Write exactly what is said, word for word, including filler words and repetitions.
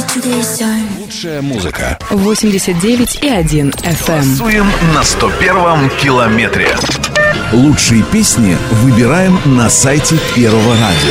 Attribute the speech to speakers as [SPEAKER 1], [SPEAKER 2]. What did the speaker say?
[SPEAKER 1] Лучшая музыка.
[SPEAKER 2] восемьдесят девять и один эф эм.
[SPEAKER 3] Голосуем на сто первом километре.
[SPEAKER 1] Лучшие песни выбираем на сайте Первого радио.